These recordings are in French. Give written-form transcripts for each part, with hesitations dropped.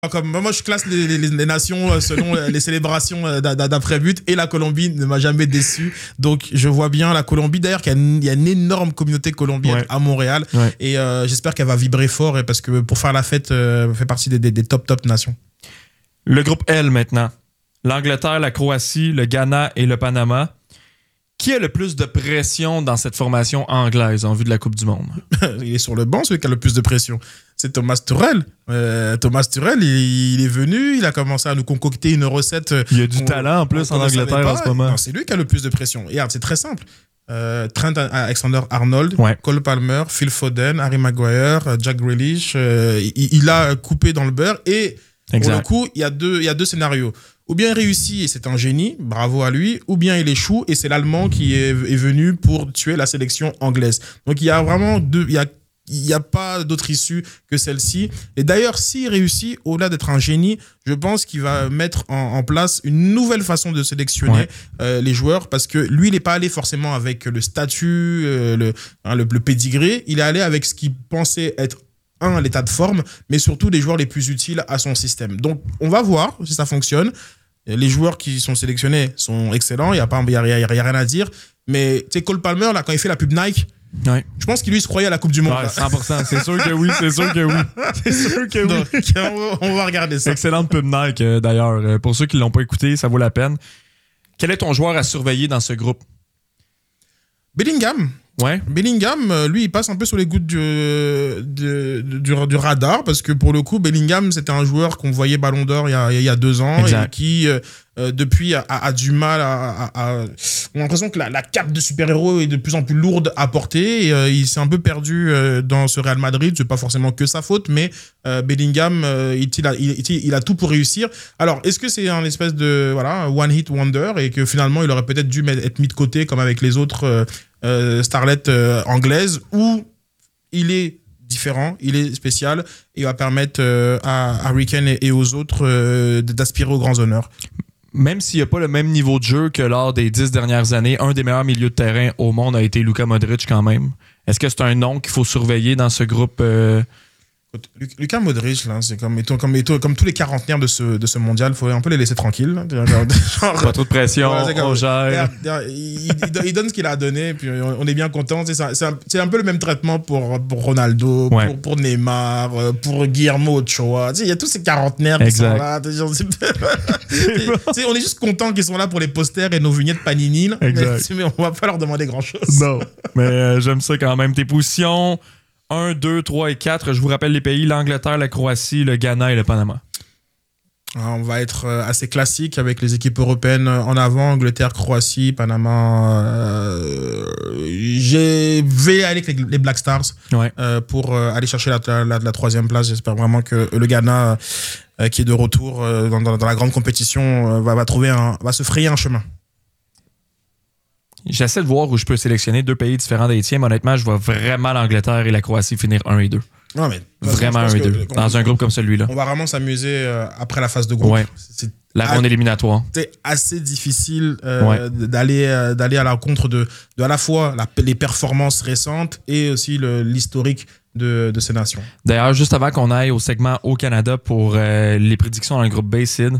Comme moi, je classe les nations selon les célébrations d'après-but et la Colombie ne m'a jamais déçu. Donc, je vois bien la Colombie. D'ailleurs, il y a une énorme communauté colombienne à Montréal et j'espère qu'elle va vibrer fort et parce que pour faire la fête, fait partie des top nations. Le groupe L maintenant. L'Angleterre, la Croatie, le Ghana et le Panama. Qui a le plus de pression dans cette formation anglaise en vue de la Coupe du Monde? Il est sur le banc, celui qui a le plus de pression. C'est Thomas Tuchel. Thomas Tuchel, il est venu, il a commencé à nous concocter une recette. Il y a du talent en plus en Angleterre en ce moment. Non, c'est lui qui a le plus de pression. Regarde, c'est très simple. Trent Alexander-Arnold, Cole Palmer, Phil Foden, Harry Maguire, Jack Grealish. Il a coupé dans le beurre et pour le coup, il y a deux scénarios. Ou bien il réussit et c'est un génie, bravo à lui, ou bien il échoue et c'est l'Allemand qui est venu pour tuer la sélection anglaise. Donc il y a vraiment il n'y a pas d'autre issue que celle-ci. Et d'ailleurs, s'il réussit, au-delà d'être un génie, je pense qu'il va mettre en place une nouvelle façon de sélectionner les joueurs parce que lui, il n'est pas allé forcément avec le statut, le pédigré. Il est allé avec ce qu'il pensait être l'état de forme, mais surtout des joueurs les plus utiles à son système. Donc, on va voir si ça fonctionne. Les joueurs qui sont sélectionnés sont excellents, il n'y a rien à dire. Mais tu sais, Cole Palmer, là, quand il fait la pub Nike, je pense qu'il lui se croyait à la Coupe du Monde. 100%, c'est sûr que oui, c'est sûr que oui. Donc, on va regarder ça. Excellente pub Nike, d'ailleurs. Pour ceux qui ne l'ont pas écouté, ça vaut la peine. Quel est ton joueur à surveiller dans ce groupe? Bellingham. Bellingham, lui, il passe un peu sous les gouttes du radar parce que pour le coup, Bellingham, c'était un joueur qu'on voyait Ballon d'Or il y a 2 ans et qui, depuis, a du mal on a l'impression que la cape de super-héros est de plus en plus lourde à porter et il s'est un peu perdu dans ce Real Madrid. C'est pas forcément que sa faute, mais Bellingham, il a tout pour réussir. Alors, est-ce que c'est un espèce de one-hit wonder et que finalement, il aurait peut-être dû être mis de côté comme avec les autres starlet anglaise, où il est différent, il est spécial et va permettre à Harry Kane et aux autres d'aspirer aux grands honneurs. Même s'il n'y a pas le même niveau de jeu que lors des 10 dernières années, un des meilleurs milieux de terrain au monde a été Luka Modric quand même. Est-ce que c'est un nom qu'il faut surveiller dans ce groupe? Luka Modric, là, c'est comme tous les quarantenaires de ce mondial, il faut un peu les laisser tranquilles. Pas trop de pression, on gère. Il donne ce qu'il a donné, puis on est bien content. C'est un peu le même traitement pour Ronaldo, pour Neymar, pour Guillermo Ochoa. Il y a tous ces quarantenaires qui sont là. On est juste content qu'ils sont là pour les posters et nos vignettes Panini. Mais on va pas leur demander grand-chose. Non, mais j'aime ça quand même. Tes positions... 1, 2, 3 et 4, je vous rappelle les pays, l'Angleterre, la Croatie, le Ghana et le Panama. On va être assez classique avec les équipes européennes en avant, Angleterre, Croatie, Panama. Je vais aller avec les Black Stars pour aller chercher la 3e place. J'espère vraiment que le Ghana, qui est de retour dans la grande compétition, va se frayer un chemin. J'essaie de voir où je peux sélectionner 2 pays différents des tiens. Honnêtement, je vois vraiment l'Angleterre et la Croatie finir 1 et 2. Non, mais vraiment 1 et 2. Dans un groupe comme celui-là. On va vraiment s'amuser après la phase de groupe. La ronde éliminatoire. C'est assez difficile d'aller à l'encontre de à la fois les performances récentes et aussi l'historique de ces nations. D'ailleurs, juste avant qu'on aille au segment au Canada pour les prédictions dans le groupe B, Sid,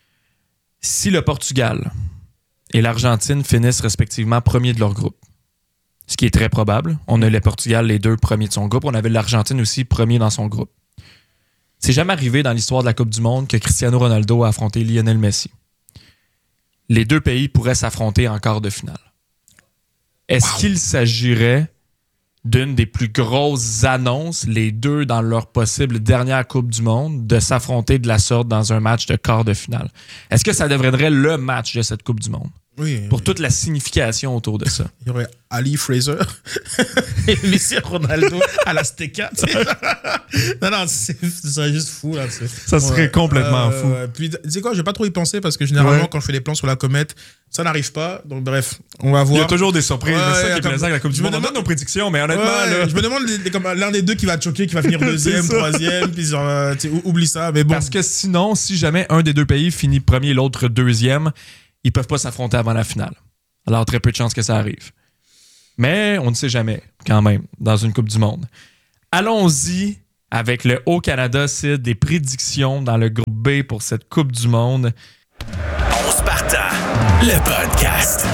si le Portugal et l'Argentine finissent respectivement premiers de leur groupe, ce qui est très probable. On a le Portugal, les 2 premiers de son groupe. On avait l'Argentine aussi premier dans son groupe. C'est jamais arrivé dans l'histoire de la Coupe du Monde que Cristiano Ronaldo a affronté Lionel Messi. Les 2 pays pourraient s'affronter en quart de finale. Est-ce qu'il s'agirait d'une des plus grosses annonces, les 2 dans leur possible dernière Coupe du Monde, de s'affronter de la sorte dans un match de quart de finale? Est-ce que ça deviendrait le match de cette Coupe du Monde? Pour toute la signification autour de ça. Il y aurait Ali Fraser et Messi Ronaldo à l'Azteca. Non, c'est juste fou. Là. Ça serait complètement fou. Puis, tu sais quoi, je vais pas trop y penser parce que généralement, quand je fais les plans sur la comète, ça n'arrive pas. Donc, bref, on va voir. Il y a toujours des surprises. C'est ça qui est plaisant avec la Coupe du Monde. On donne nos prédictions, mais honnêtement... je me demande comme l'un des 2 qui va choquer, qui va finir 2e, 3e, puis oublie ça. Mais bon. Parce que sinon, si jamais un des 2 pays finit premier et l'autre 2e, ils peuvent pas s'affronter avant la finale. Alors, très peu de chances que ça arrive. Mais on ne sait jamais, quand même, dans une Coupe du Monde. Allons-y avec le Haut-Canada, Sid, des prédictions dans le groupe B pour cette Coupe du Monde. 11 partants, le podcast.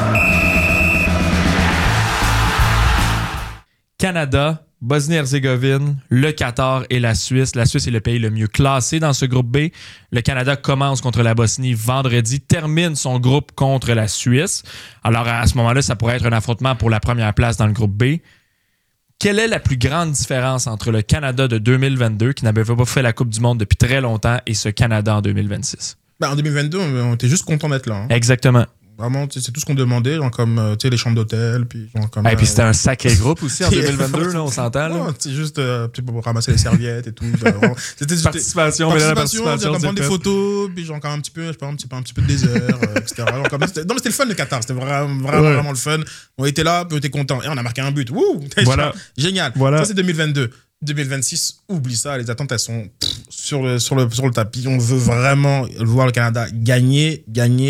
Canada, Bosnie-Herzégovine, le Qatar et la Suisse. La Suisse est le pays le mieux classé dans ce groupe B. Le Canada commence contre la Bosnie vendredi, termine son groupe contre la Suisse. Alors à ce moment-là, ça pourrait être un affrontement pour la première place dans le groupe B. Quelle est la plus grande différence entre le Canada de 2022, qui n'avait pas fait la Coupe du Monde depuis très longtemps, et ce Canada en 2026? En 2022, on était juste content d'être là. Hein. Exactement. Vraiment, c'est tout ce qu'on demandait, genre comme les chambres d'hôtel. Puis puis c'était un sacré groupe aussi en 2022, là, on s'entend. Là. Non, c'est juste pour ramasser les serviettes et tout. C'était participation, genre, prendre des photos, puis genre, un petit peu de désert, etc. Non, mais c'était le fun de Qatar, c'était vraiment le fun. On était là, puis on était contents. Et on a marqué un but. Wouh, voilà. Génial. Voilà. Ça, c'est 2022. 2026, oublie ça, les attentes, elles sont sur le tapis. On veut vraiment voir le Canada gagner,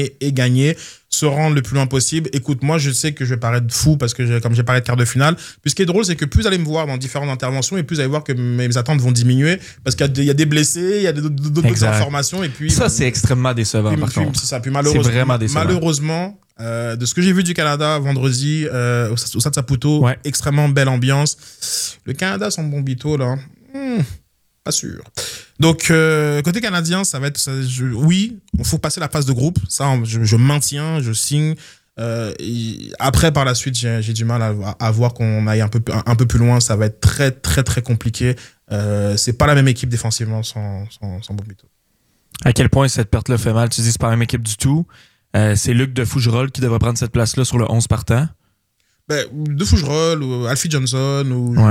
se rendre le plus loin possible. Écoute, moi, je sais que je vais paraître fou parce que comme j'ai parlé de quart de finale. Puis ce qui est drôle, c'est que plus vous allez me voir dans différentes interventions et plus vous allez voir que mes attentes vont diminuer parce qu'il y a des blessés, il y a d'autres informations. Et puis, ça, c'est extrêmement décevant, par contre. C'est ça. Puis c'est vraiment décevant. Malheureusement, de ce que j'ai vu du Canada vendredi au Stade Saputo, extrêmement belle ambiance. Le Canada sans Bombito, là, pas sûr. Donc, côté canadien, ça va être... oui, il faut passer la phase de groupe. Ça, je maintiens, je signe. Après, par la suite, j'ai du mal à voir qu'on aille un peu plus loin. Ça va être très, très, très compliqué. C'est pas la même équipe défensivement sans Bombito. À quel point cette perte-là fait mal? Tu dis que c'est pas la même équipe du tout. C'est Luc de Fougerolles qui devrait prendre cette place-là sur le 11 partant. De Fougerolles, ou Alfie Johnson,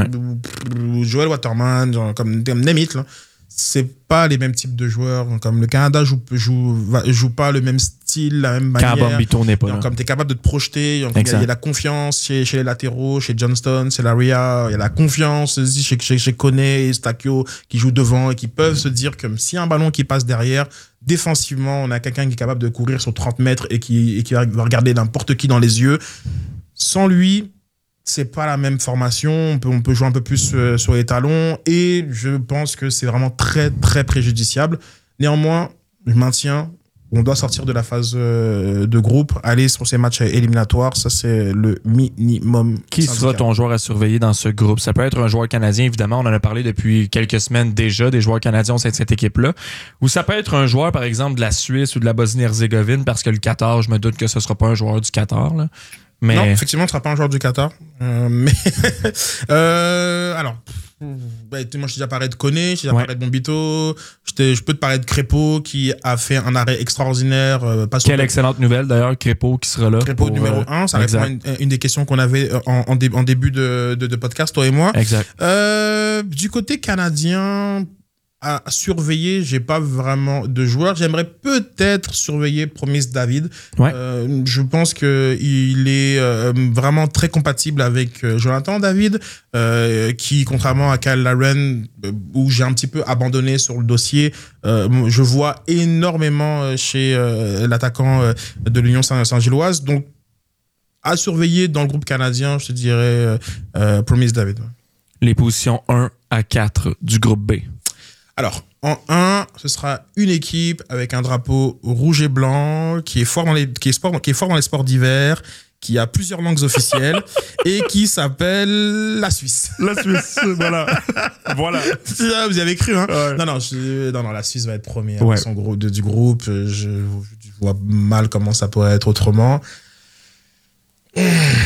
ou Joel Waterman, genre, comme name it, là. C'est pas les mêmes types de joueurs. Comme le Canada joue pas le même style, la même manière. Bombito n'est pas là. Comme tu es capable de te projeter, il y a la confiance chez les latéraux, chez Johnston, chez Laria, il y a la confiance aussi chez Kone et Stakio qui jouent devant et qui peuvent se dire que s'il y a un ballon qui passe derrière, défensivement, on a quelqu'un qui est capable de courir sur 30 mètres et qui va regarder n'importe qui dans les yeux. Sans lui, c'est pas la même formation. On peut jouer un peu plus sur les talons et je pense que c'est vraiment très, très préjudiciable. Néanmoins, je maintiens, on doit sortir de la phase de groupe, aller sur ces matchs éliminatoires. Ça, c'est le minimum. Qui sera ton joueur à surveiller dans ce groupe? Ça peut être un joueur canadien, évidemment. On en a parlé depuis quelques semaines déjà, des joueurs canadiens au sein de cette équipe-là. Ou ça peut être un joueur, par exemple, de la Suisse ou de la Bosnie-Herzégovine, parce que le Qatar, je me doute que ce ne sera pas un joueur du Qatar, là. Mais... Non, effectivement, ce ne sera pas un joueur du Qatar. Alors, moi, je t'ai déjà parlé de Kone, je t'ai déjà parlé de Bombito. Je peux te parler de Crépeau qui a fait un arrêt extraordinaire. Quelle excellente nouvelle, d'ailleurs, Crépeau qui sera là. Crépeau numéro 1, ça répond à une des questions qu'on avait en début de podcast, toi et moi. Exact. Du côté canadien... À surveiller, j'ai pas vraiment de joueurs. J'aimerais peut-être surveiller Promise David. Je pense qu'il est vraiment très compatible avec Jonathan David, qui, contrairement à Kyle Larin, où j'ai un petit peu abandonné sur le dossier, je vois énormément chez l'attaquant de l'Union Saint-Gilloise. Donc, à surveiller dans le groupe canadien, je te dirais Promise David. Les positions 1 à 4 du groupe B. Alors, en 1, ce sera une équipe avec un drapeau rouge et blanc qui est fort dans les sports d'hiver, qui a plusieurs langues officielles et qui s'appelle la Suisse. La Suisse, voilà. Vous y avez cru, hein? Ouais. Non, la Suisse va être première du groupe. Je vois mal comment ça pourrait être autrement. Et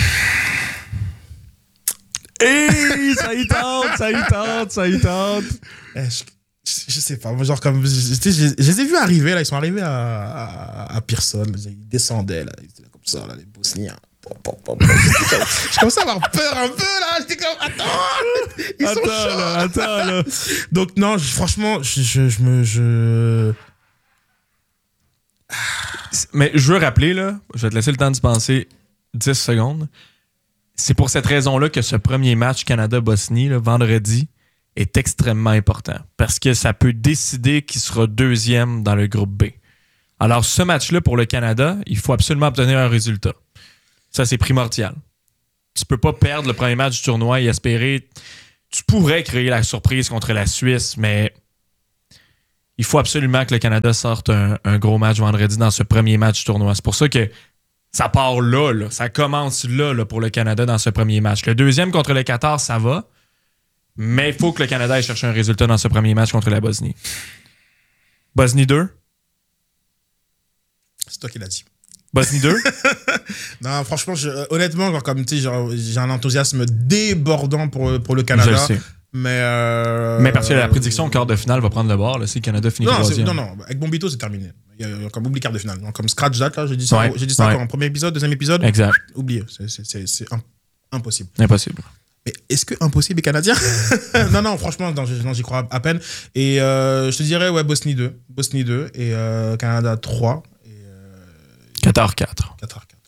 ça y tente. Je sais pas, genre comme je les ai vus arriver là, ils sont arrivés à Pearson, ils descendaient là, ils étaient là comme ça là, les Bosniens. Je commençais à avoir peur un peu là, j'étais comme attends, ils sont chauds. Attends là. Donc non, franchement, Mais je veux rappeler là, je vais te laisser le temps d'y penser 10 secondes. C'est pour cette raison-là que ce premier match Canada-Bosnie là, vendredi est extrêmement important parce que ça peut décider qui sera deuxième dans le groupe B. Alors, ce match-là, pour le Canada, il faut absolument obtenir un résultat. Ça, c'est primordial. Tu peux pas perdre le premier match du tournoi et espérer... tu pourrais créer la surprise contre la Suisse, mais il faut absolument que le Canada sorte un gros match vendredi dans ce premier match du tournoi. C'est pour ça que ça part là. Ça commence là pour le Canada dans ce premier match. Le deuxième contre le Qatar, ça va, mais il faut que le Canada aille chercher un résultat dans ce premier match contre la Bosnie. Bosnie 2? C'est toi qui l'as dit. Bosnie 2? Non, franchement, honnêtement, genre, comme tu sais, j'ai un enthousiasme débordant pour le Canada. Je le sais. Mais parce que la prédiction au quart de finale va prendre le bord, là, si le Canada finit troisième. Non, avec Bombito, c'est terminé. Il y a comme oubli quart de finale. Donc, comme scratch date, là, j'ai dit ça en premier épisode, deuxième épisode. Exact. Oublié. C'est impossible. Impossible. Mais est-ce que impossible est canadien? Non, franchement, j'y crois à peine. Et je te dirais, ouais, Bosnie 2 et Canada 3. Qatar 4. Qatar 4.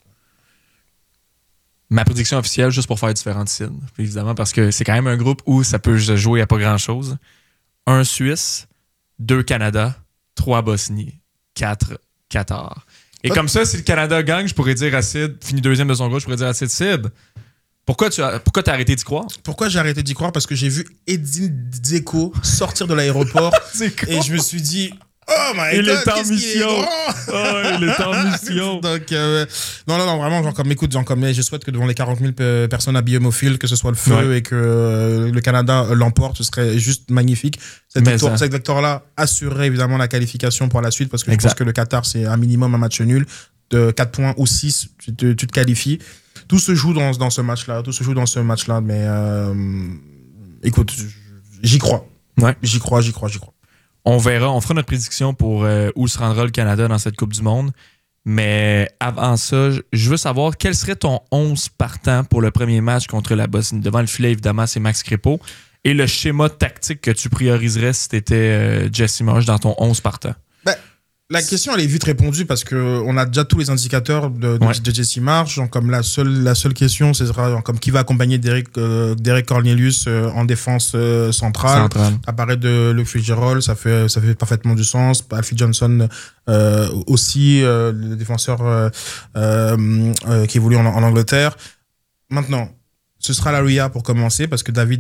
Ma prédiction officielle, juste pour faire différentes signes, évidemment, parce que c'est quand même un groupe où ça peut jouer à pas grand-chose. 1 Suisse, 2 Canada, 3 Bosnie, 4 Qatar. Et comme ça, si le Canada gagne, je pourrais dire à Sid, finit deuxième de son groupe, je pourrais dire à Sid, pourquoi t'as arrêté d'y croire? Pourquoi j'ai arrêté d'y croire? Parce que j'ai vu Edin Dzeko sortir de l'aéroport et je me suis dit... Oh my God, il est en mission. Il est en mission. Donc, non, vraiment, genre, comme, écoute, genre, comme, je souhaite que devant les 40 000 personnes habillées homophiles, que ce soit le feu et que le Canada l'emporte, ce serait juste magnifique. Cette victoire-là assurerait évidemment la qualification pour la suite, parce que je pense que le Qatar, c'est un minimum un match nul de 4 points ou 6, tu te qualifies. Tout se joue dans ce match-là, mais écoute, j'y crois. Ouais. J'y crois. On verra, on fera notre prédiction pour où se rendra le Canada dans cette Coupe du Monde. Mais avant ça, je veux savoir quel serait ton 11 partant pour le premier match contre la Bosnie. Devant le filet, évidemment, c'est Max Crépeau. Et le schéma tactique que tu prioriserais si tu étais Jesse Marsch dans ton 11 partant. La question, elle est vite répondue parce qu'on a déjà tous les indicateurs de Jesse Marsch. Genre, comme la seule question, ce sera genre, comme qui va accompagner Derek Cornelius en défense centrale. Apparaît de Luke Fitzgerald, ça fait parfaitement du sens. Alfie Johnson aussi, le défenseur qui évolue en Angleterre. Maintenant, ce sera Laryea pour commencer parce que Davies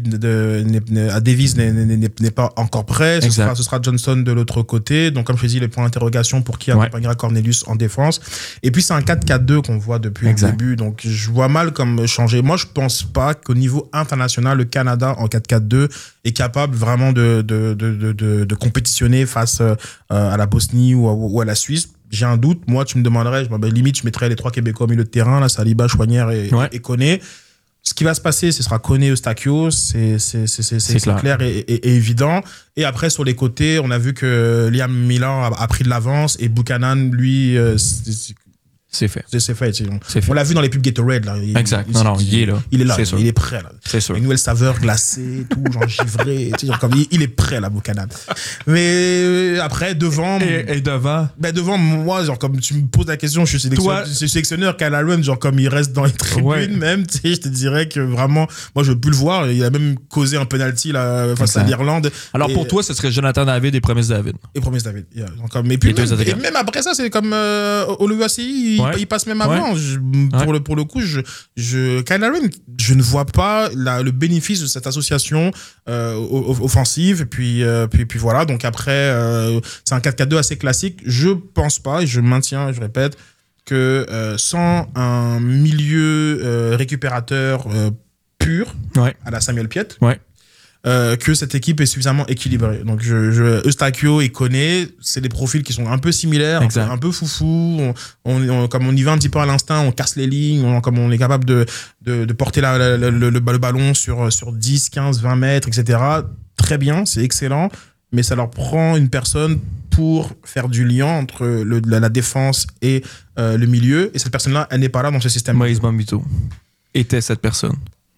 n'est pas encore prêt. Ce sera Johnson de l'autre côté. Donc, comme je te dis, les points d'interrogation pour qui accompagnera Cornelius en défense. Et puis, c'est un 4-4-2 qu'on voit depuis le début. Donc, je vois mal comme changer. Moi, je pense pas qu'au niveau international, le Canada en 4-4-2 est capable vraiment de compétitionner face à la Bosnie ou à la Suisse. J'ai un doute. Moi, tu me demanderais, limite, je mettrais les 3 Québécois au milieu de terrain, là, Saliba, Chouanière et Koné. Ce qui va se passer, ce sera Koné Eustáquio, c'est clair et évident. Et après, sur les côtés, on a vu que Liam Miller a pris de l'avance et Buchanan, lui, c'est fait. On l'a vu dans les pubs Gatorade. Là. Il est là. Il est là, il est prêt. Là. C'est sûr. Une nouvelle saveur glacée, tout, genre givré. Genre, comme, il est prêt, là, Buchanan. Mais après, devant... Et devant? Devant moi, genre, comme tu me poses la question, je suis sélectionneur Kyle Allen, genre, comme il reste dans les tribunes même, tu sais, je te dirais que vraiment, moi, je veux plus le voir. Il a même causé un penalty là, face à l'Irlande. Alors, pour toi, ce serait Jonathan David et Promise David. Et Promise David. Yeah. Et même après ça, c'est comme Oluwaseyi, il passe même avant. Pour le coup, Kyle Allen, je ne vois pas le bénéfice de cette association offensive. Et puis voilà. Donc après, c'est un 4-4-2 assez classique. Je pense pas, et je maintiens, je répète, que sans un milieu récupérateur pur à la Samuel Piette, que cette équipe est suffisamment équilibrée. Donc Eustáquio et Koné, c'est des profils qui sont un peu similaires, un peu foufou. Comme on y va un petit peu à l'instinct, on casse les lignes, comme on est capable de porter le ballon sur 10, 15, 20 mètres, etc. Très bien, c'est excellent, mais ça leur prend une personne pour faire du lien entre la défense et le milieu. Et cette personne-là, elle n'est pas là dans ce système. Moïse Bombito était cette personne.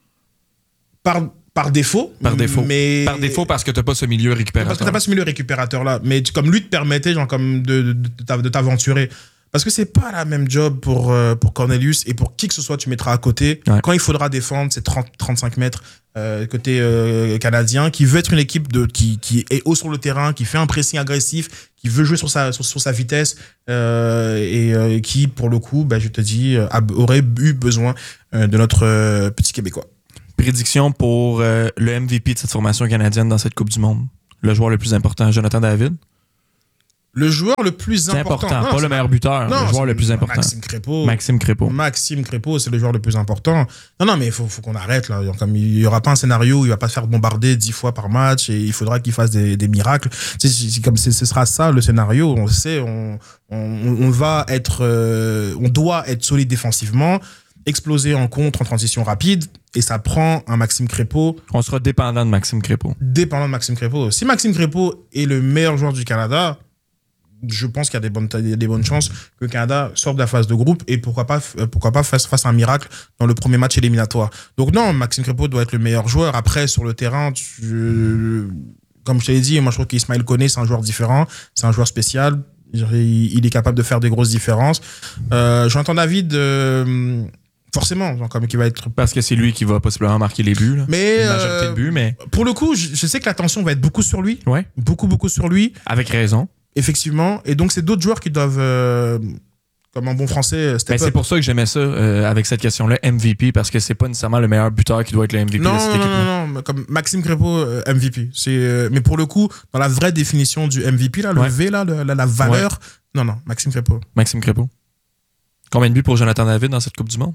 Par défaut. Mais... Par défaut parce que tu n'as pas ce milieu récupérateur. Parce que tu n'as pas ce milieu récupérateur-là. Mais comme lui te permettait genre, comme de t'aventurer. Parce que c'est pas la même job pour Cornelius et pour qui que ce soit tu mettras à côté. Quand il faudra défendre, c'est 30-35 mètres côté canadien, qui veut être une équipe qui est haut sur le terrain, qui fait un pressing agressif, qui veut jouer sur sa vitesse et qui, pour le coup, je te dis, aurait eu besoin de notre petit Québécois. Prédiction pour le MVP de cette formation canadienne dans cette Coupe du Monde. Le joueur le plus important, Jonathan David. Le joueur le plus important. Non, pas le meilleur buteur, le joueur le plus important. Maxime Crépeau, c'est le joueur le plus important. Non, mais il faut qu'on arrête. Là. Comme il n'y aura pas un scénario où il ne va pas se faire bombarder 10 fois par match et il faudra qu'il fasse des miracles. Comme ce sera ça le scénario. On le sait, on doit être solide défensivement, exploser en contre, en transition rapide. Et ça prend un Maxime Crépeau. On sera dépendant de Maxime Crépeau. Si Maxime Crépeau est le meilleur joueur du Canada, je pense qu'il y a des bonnes chances que le Canada sorte de la phase de groupe et pourquoi pas fasse un miracle dans le premier match éliminatoire. Donc non, Maxime Crépeau doit être le meilleur joueur. Après, sur le terrain, comme je te l'ai dit, moi je trouve qu'Ismaël Koné, c'est un joueur différent, c'est un joueur spécial. Il est capable de faire des grosses différences. J'entends David... forcément, comme qui va être... Parce que c'est lui qui va possiblement marquer les buts. Là. Mais, la majorité de buts, mais... Pour le coup, je sais que l'attention va être beaucoup sur lui. Ouais. Beaucoup sur lui. Avec raison. Effectivement. Et donc, c'est d'autres joueurs qui doivent, comme en bon français, step up. C'est pour ça que j'aimais ça avec cette question-là, MVP, parce que c'est pas nécessairement le meilleur buteur qui doit être le MVP de cette équipe-là. Non. Comme Maxime Crépeau, MVP. Mais pour le coup, dans la vraie définition du MVP, là, le V, là, la valeur... Ouais. Non, Maxime Crépeau. Maxime Crépeau. Combien de buts pour Jonathan David dans cette Coupe du Monde?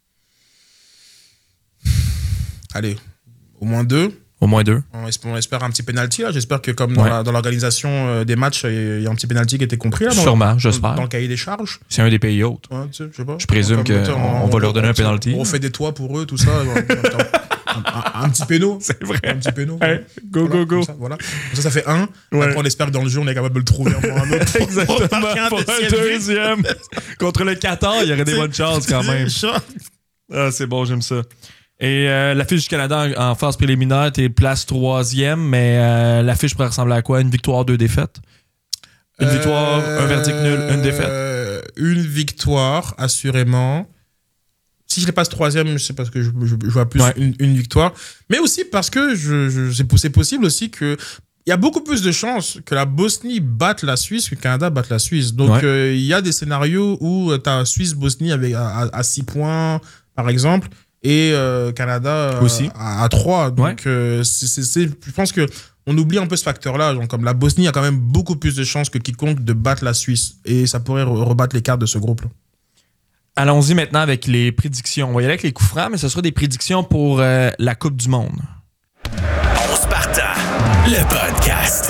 Allez, au moins 2. On espère un petit penalty là. J'espère que comme dans l'organisation des matchs, il y a un petit penalty qui était compris là. Sûrement, j'espère. Dans le cahier des charges. C'est un des pays hautres. Ouais, je sais pas. Je présume qu'on va leur donner un penalty. On fait des toits pour eux, tout ça. un petit péno. C'est vrai. Un petit péno. Hey, go. Voilà. Ça fait 1. Ouais. Après, on espère que dans le jeu, on est capable de le trouver pour un autre. Exactement. Pour un deuxième. Contre le Qatar, il y aurait des bonnes chances quand même. C'est bon, j'aime ça. Et l'affiche du Canada en phase préliminaire, t'es place 3e, mais l'affiche pourrait ressembler à quoi? Une victoire, 2 défaites? Une victoire, un verdict nul, une défaite? Une victoire, assurément. Si je les passe 3e, c'est parce que je vois plus une victoire. Mais aussi parce que c'est possible aussi que il y a beaucoup plus de chances que la Bosnie batte la Suisse que le Canada batte la Suisse. Donc, il y a des scénarios où tu as Suisse-Bosnie à 6 points, par exemple, et Canada aussi à 3. Donc, je pense qu'on oublie un peu ce facteur-là. Donc, comme la Bosnie a quand même beaucoup plus de chances que quiconque de battre la Suisse. Et ça pourrait rebattre les cartes de ce groupe-là. Allons-y maintenant avec les prédictions. On va y aller avec les coups francs, mais ce sera des prédictions pour la Coupe du Monde. On se partage le podcast.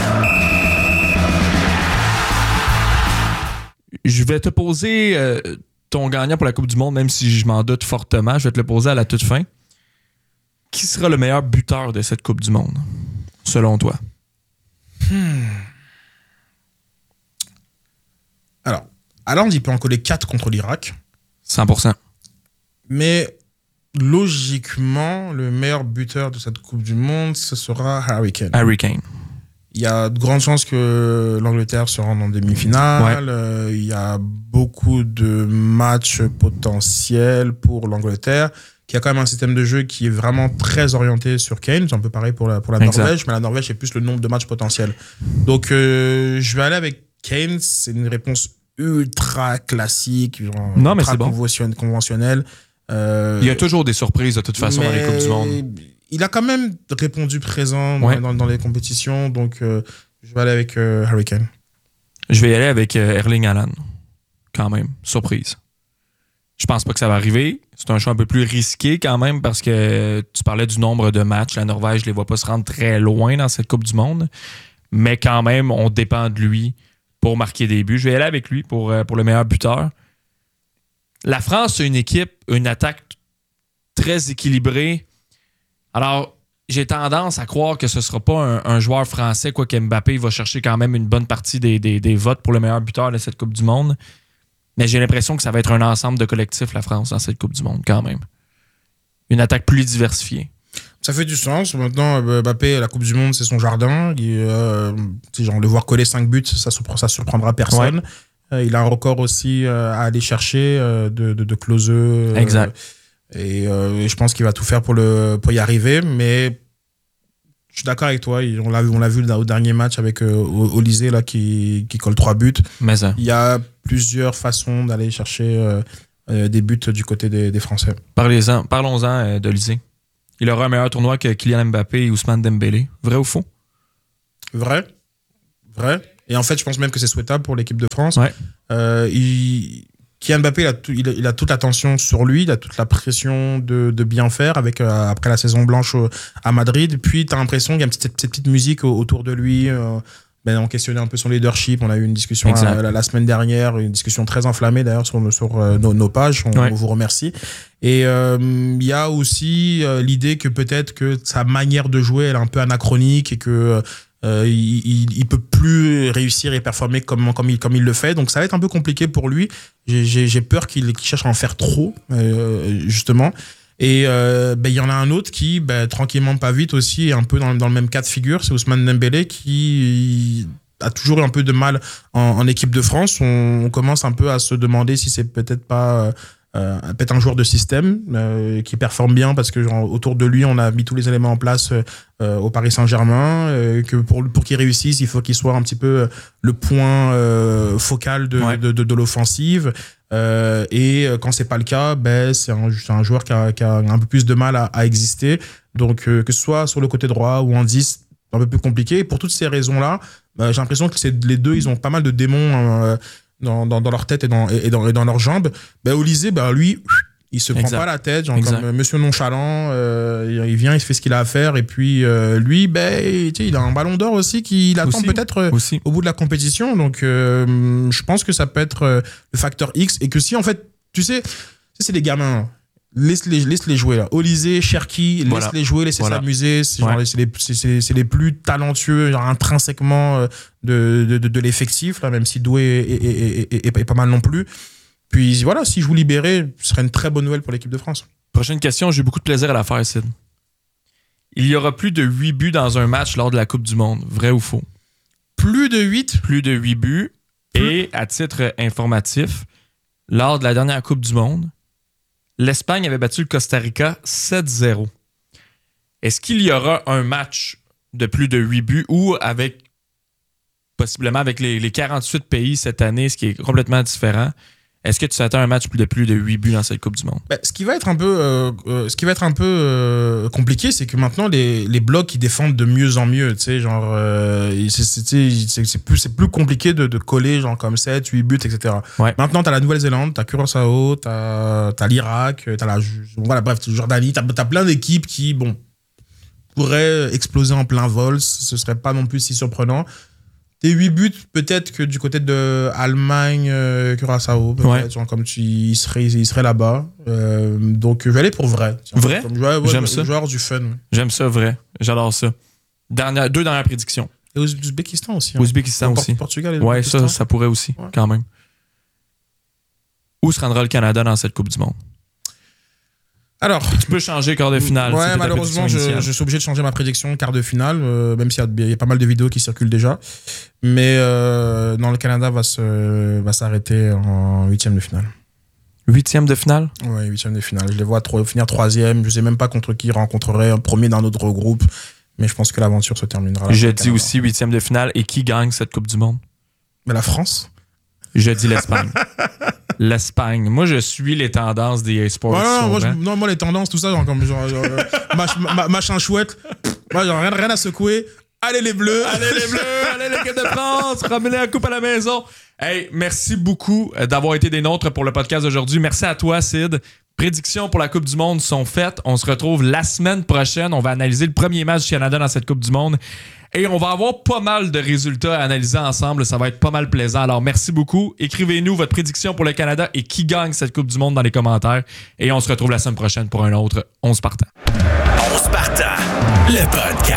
Je vais te poser ton gagnant pour la Coupe du Monde, même si je m'en doute fortement. Je vais te le poser à la toute fin. Qui sera le meilleur buteur de cette Coupe du Monde, selon toi? Alors, Haaland, il peut en coller 4 contre l'Irak. 100%. Mais logiquement, le meilleur buteur de cette Coupe du Monde, ce sera Harry Kane. Il y a de grandes chances que l'Angleterre se rende en demi-finale. Il y a beaucoup de matchs potentiels pour l'Angleterre, qui a quand même un système de jeu qui est vraiment très orienté sur Kane. C'est un peu pareil pour la Norvège, mais la Norvège, c'est plus le nombre de matchs potentiels. Donc, je vais aller avec Kane. C'est une réponse ultra classique, ultra conventionnelle. Il y a toujours des surprises de toute façon dans les Coupes du Monde. Il a quand même répondu présent dans les compétitions, donc je vais aller avec Harry Kane. Je vais y aller avec Erling Haaland, quand même. Surprise. Je pense pas que ça va arriver. C'est un choix un peu plus risqué quand même parce que tu parlais du nombre de matchs. La Norvège, je les vois pas se rendre très loin dans cette Coupe du Monde, mais quand même, on dépend de lui pour marquer des buts. Je vais y aller avec lui pour le meilleur buteur. La France a une équipe, une attaque très équilibrée. Alors, j'ai tendance à croire que ce ne sera pas un joueur français, quoique Mbappé va chercher quand même une bonne partie des votes pour le meilleur buteur de cette Coupe du Monde. Mais j'ai l'impression que ça va être un ensemble de collectifs, la France, dans cette Coupe du Monde, quand même. Une attaque plus diversifiée. Ça fait du sens. Maintenant, Mbappé, la Coupe du Monde, c'est son jardin. Le voir coller 5 buts, ça surprendra personne. Ouais. Il a un record aussi à aller chercher de closeux. Exact. Et je pense qu'il va tout faire pour y arriver. Mais je suis d'accord avec toi. On l'a vu au dernier match avec Olysée là, qui colle 3 buts. Mais ça. Il y a plusieurs façons d'aller chercher des buts du côté des Français. Parlons-en d'Olysée. il aura un meilleur tournoi que Kylian Mbappé et Ousmane Dembélé. Vrai ou faux? Vrai. Et en fait, je pense même que c'est souhaitable pour l'équipe de France. Ouais. Kylian Mbappé, il a toute l'attention sur lui, il a toute la pression de bien faire après la saison blanche à Madrid. Puis, tu as l'impression qu'il y a cette petite musique autour de lui. On questionnait un peu son leadership. On a eu une discussion la semaine dernière, une discussion très enflammée d'ailleurs sur nos pages. On vous remercie. Et il y a aussi l'idée que peut-être que sa manière de jouer elle est un peu anachronique et que il peut plus réussir et performer comme il le fait. Donc ça va être un peu compliqué pour lui. J'ai peur qu'il cherche à en faire trop, justement. Et il y en a un autre qui, tranquillement pas vite aussi, est un peu dans le même cas de figure. C'est Ousmane Dembélé qui a toujours eu un peu de mal en équipe de France. On commence un peu à se demander si c'est peut-être pas peut-être un joueur de système qui performe bien parce que autour de lui on a mis tous les éléments en place au Paris Saint-Germain, que pour qu'il réussisse il faut qu'il soit un petit peu le point focal de l'offensive, et quand c'est pas le cas, c'est un joueur qui a un peu plus de mal à exister, donc que ce soit sur le côté droit ou en 10, un peu plus compliqué. Et pour toutes ces raisons là, j'ai l'impression que les deux ils ont pas mal de démons dans leur tête et dans leurs jambes. Olysée, lui, il se prend pas la tête, comme monsieur nonchalant, il vient, il fait ce qu'il a à faire, et puis lui, il a un ballon d'or aussi qu'il attend peut-être au bout de la compétition, donc je pense que ça peut être le facteur X, et que si en fait, tu sais, c'est des gamins, laisse-les jouer là. Olysée, Cherki, laisse-les jouer, laisse-les s'amuser. C'est les plus talentueux, intrinsèquement de l'effectif, là, même si Doué est pas mal non plus. Puis voilà, s'ils jouent libérés, ce serait une très bonne nouvelle pour l'équipe de France. Prochaine question, j'ai eu beaucoup de plaisir à la faire, Sid. Il y aura plus de 8 buts dans un match lors de la Coupe du Monde. Vrai ou faux? Plus de 8? Plus de 8 buts. Et à titre informatif, lors de la dernière Coupe du Monde, l'Espagne avait battu le Costa Rica 7-0. Est-ce qu'il y aura un match de plus de 8 buts ou possiblement avec les 48 pays cette année, ce qui est complètement différent? Est-ce que tu t'attends un match de plus de 8 buts dans cette Coupe du Monde? Ce qui va être un peu compliqué, c'est que maintenant les blocs ils défendent de mieux en mieux, tu sais, c'est plus compliqué de coller comme 7, 8 buts, etc. Ouais. Maintenant t'as la Nouvelle-Zélande, t'as Curaçao, t'as l'Irak, t'as Jordanie, t'as plein d'équipes qui pourraient exploser en plein vol, ce serait pas non plus si surprenant. Tes 8 buts, peut-être que du côté de Allemagne, Curaçao, comme il serait là-bas. Donc, je vais aller pour vrai. Vrai? J'aime ça. Genre du fun. J'aime ça, vrai. J'adore ça. Deux dernières prédictions. Et Ouzbékistan aussi. Ouzbékistan aussi. Portugal et ouais, ça pourrait aussi, quand même. Où se rendra le Canada dans cette Coupe du Monde? Alors, tu peux changer quart de finale. Ouais, malheureusement, je suis obligé de changer ma prédiction quart de finale, même s'il y a pas mal de vidéos qui circulent déjà. Mais le Canada va s'arrêter en 8e de finale. 8e de finale? Ouais, 8e de finale. Je les vois finir 3e. Je sais même pas contre qui ils rencontreraient un premier d'un autre groupe. Mais je pense que l'aventure se terminera. Je dis aussi 8e de finale. Et qui gagne cette Coupe du Monde? Mais la France. Je dis l'Espagne. L'Espagne. Moi, je suis les tendances des sports. Moi, les tendances, tout ça, machin chouette. Moi, rien à secouer. Allez les Bleus! Allez les Bleus! Allez l'équipe de France! Ramenez la coupe à la maison! Hey, merci beaucoup d'avoir été des nôtres pour le podcast d'aujourd'hui. Merci à toi, Sid. Prédictions pour la Coupe du Monde sont faites. On se retrouve la semaine prochaine. On va analyser le premier match du Canada dans cette Coupe du Monde. Et on va avoir pas mal de résultats à analyser ensemble. Ça va être pas mal plaisant. Alors, merci beaucoup. Écrivez-nous votre prédiction pour le Canada et qui gagne cette Coupe du Monde dans les commentaires. Et on se retrouve la semaine prochaine pour un autre 11 partants. 11 partants, le podcast.